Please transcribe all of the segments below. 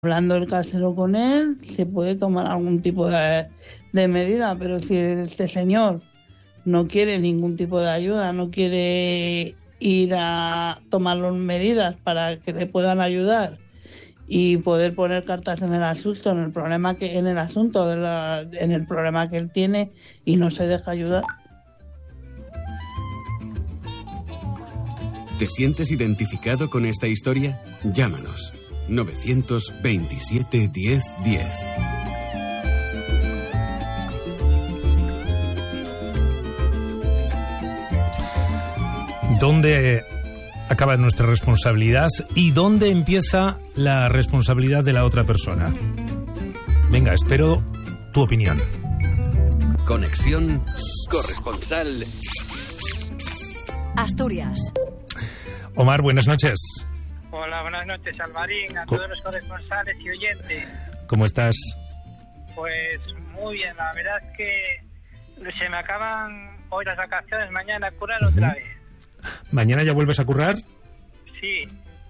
Hablando el casero con él, se puede tomar algún tipo de medida, pero si este señor no quiere ningún tipo de ayuda, no quiere ir a tomar las medidas para que le puedan ayudar y poder poner cartas en el asunto, en el problema que en el asunto, en el problema que él tiene, y no se deja ayudar. ¿Te sientes identificado con esta historia? Llámanos. 927 10 10. ¿Dónde acaba nuestra responsabilidad y dónde empieza la responsabilidad de la otra persona? Venga, espero tu opinión. Conexión corresponsal Asturias. Omar, buenas noches. Hola, buenas noches, Alvarín, a todos los corresponsales y oyentes. ¿Cómo estás? Pues muy bien, la verdad es que se me acaban hoy las vacaciones, mañana a curar otra vez. ¿Mañana ya vuelves a currar? Sí.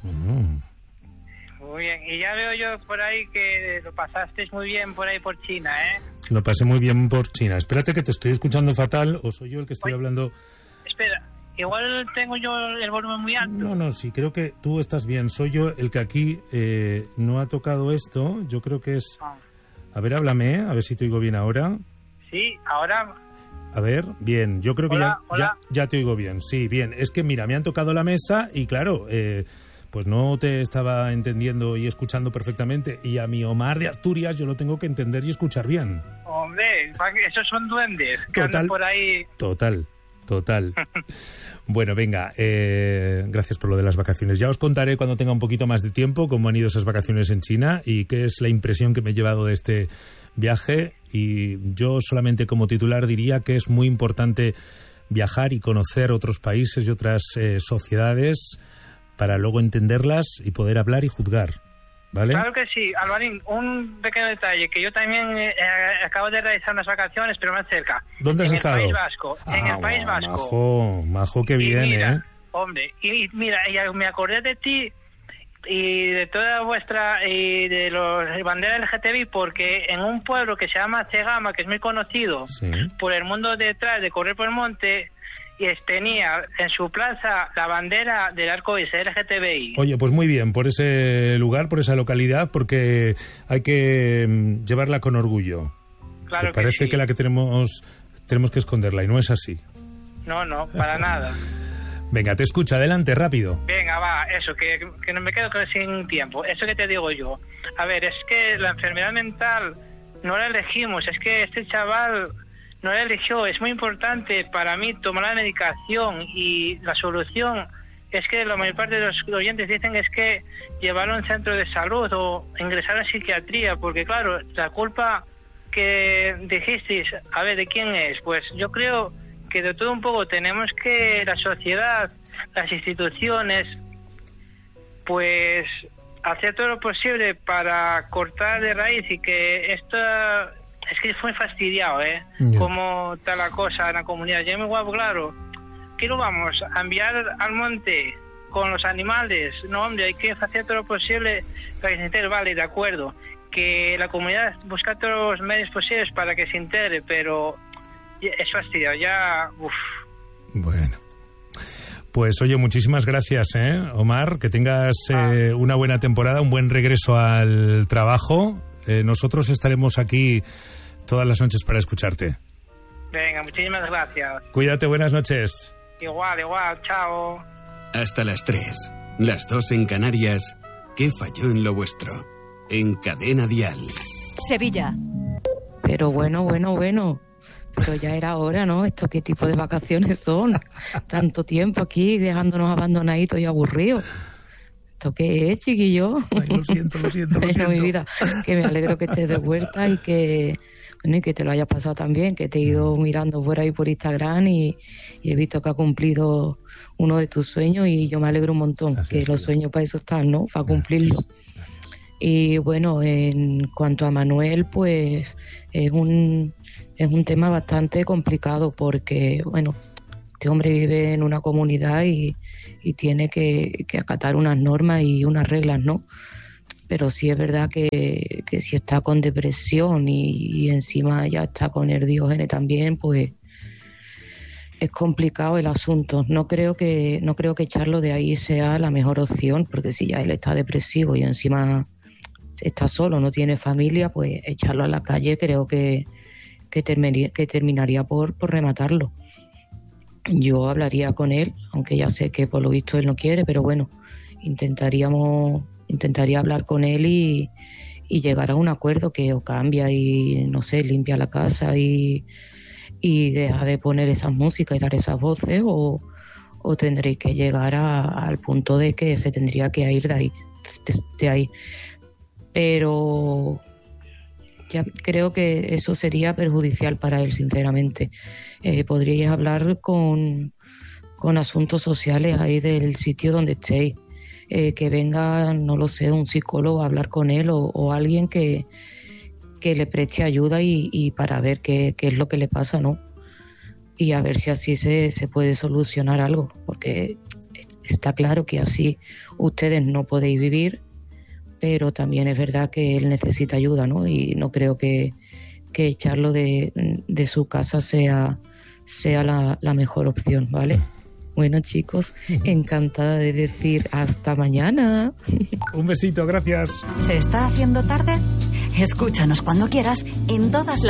Muy bien, y ya veo yo por ahí que lo pasasteis muy bien por ahí por China, ¿eh? Lo pasé muy bien por China. Espérate que te estoy escuchando fatal, o soy yo el que estoy hablando... Espera. Igual tengo yo el volumen muy alto. No, sí, creo que tú estás bien. Soy yo el que aquí no ha tocado esto. Yo creo que es... A ver, háblame, a ver si te oigo bien ahora. Sí, ahora... A ver, bien, yo creo que hola. Ya te oigo bien. Sí, bien. Es que, mira, me han tocado la mesa y, claro, pues no te estaba entendiendo y escuchando perfectamente. Y a mi Omar de Asturias yo lo tengo que entender y escuchar bien. Hombre, esos son duendes que Total, andan por ahí... Total. Bueno, venga, gracias por lo de las vacaciones. Ya os contaré cuando tenga un poquito más de tiempo cómo han ido esas vacaciones en China y qué es la impresión que me he llevado de este viaje. Y yo solamente como titular diría que es muy importante viajar y conocer otros países y otras sociedades para luego entenderlas y poder hablar y juzgar. ¿Vale? Claro que sí, Alvarín, un pequeño detalle, que yo también acabo de realizar unas vacaciones, pero más cerca. ¿Dónde has estado? En el País Vasco. En el País Vasco. Majo, qué bien, mira, ¿eh? Hombre, y mira, ya me acordé de ti y de toda vuestra, y de los banderas LGTBI, porque en un pueblo que se llama Cegama, que es muy conocido por el mundo detrás de correr por el monte, y tenía en su plaza la bandera del arcoíris LGTBI. Oye, pues muy bien, por ese lugar, por esa localidad, porque hay que llevarla con orgullo. Claro que parece sí. que la que tenemos que esconderla, y no es así. No, para nada. Venga, te escucho, adelante, rápido. Venga, va, eso, que no me quedo sin tiempo. Eso que te digo yo. A ver, es que la enfermedad mental no la elegimos, es que este chaval... no la eligió. Es muy importante para mí tomar la medicación, y la solución es que la mayor parte de los oyentes dicen es que llevarlo a un centro de salud o ingresar a psiquiatría, porque claro, la culpa que dijisteis, a ver, ¿de quién es? Pues yo creo que de todo un poco tenemos que la sociedad, las instituciones, pues hacer todo lo posible para cortar de raíz y que esto... Es que fue fastidiado, Como está la cosa en la comunidad. Yo me guapo, claro. ¿Qué lo vamos a enviar al monte con los animales? No, hombre, hay que hacer todo lo posible para que se integre. Vale, de acuerdo. Que la comunidad busca todos los medios posibles para que se integre, pero es fastidiado. Ya, Bueno. Pues oye, muchísimas gracias, Omar. Que tengas una buena temporada, un buen regreso al trabajo. Nosotros estaremos aquí todas las noches para escucharte. Venga, muchísimas gracias. Cuídate, buenas noches. Igual, chao. Hasta las 3, las 2 en Canarias. ¿Qué falló en lo vuestro? En Cadena Dial. Sevilla. Pero bueno. Pero ya era hora, ¿no? ¿Esto qué tipo de vacaciones son? Tanto tiempo aquí dejándonos abandonaditos y aburridos. ¿Esto qué es, chiquillo? Ay, lo siento. Bueno, mi vida, que me alegro que estés de vuelta y que te lo hayas pasado tan bien, que te he ido mirando por ahí por Instagram y he visto que ha cumplido uno de tus sueños y yo me alegro un montón, así que los sueños para eso están, ¿no? Para cumplirlo. Y bueno, en cuanto a Manuel, pues es un tema bastante complicado porque, bueno, este hombre vive en una comunidad y tiene que acatar unas normas y unas reglas, ¿no? pero sí es verdad que si está con depresión y encima ya está con el Diógenes también, pues es complicado el asunto. No creo que echarlo de ahí sea la mejor opción, porque si ya él está depresivo y encima está solo, no tiene familia, pues echarlo a la calle creo que terminaría por rematarlo. Yo hablaría con él, aunque ya sé que por lo visto él no quiere, pero bueno, intentaría hablar con él y llegar a un acuerdo que o cambia y, no sé, limpia la casa y deja de poner esas músicas y dar esas voces, o tendréis que llegar al punto de que se tendría que ir de ahí. Pero ya creo que eso sería perjudicial para él, sinceramente. Podríais hablar con asuntos sociales ahí del sitio donde estéis. Que venga, no lo sé, un psicólogo a hablar con él o alguien que le preste ayuda y para ver qué es lo que le pasa, ¿no? Y a ver si así se puede solucionar algo, porque está claro que así ustedes no podéis vivir, pero también es verdad que él necesita ayuda, ¿no? Y no creo que echarlo de su casa sea la mejor opción, ¿vale? Bueno, chicos, encantada de decir hasta mañana. Un besito, gracias. ¿Se está haciendo tarde? Escúchanos cuando quieras en todas las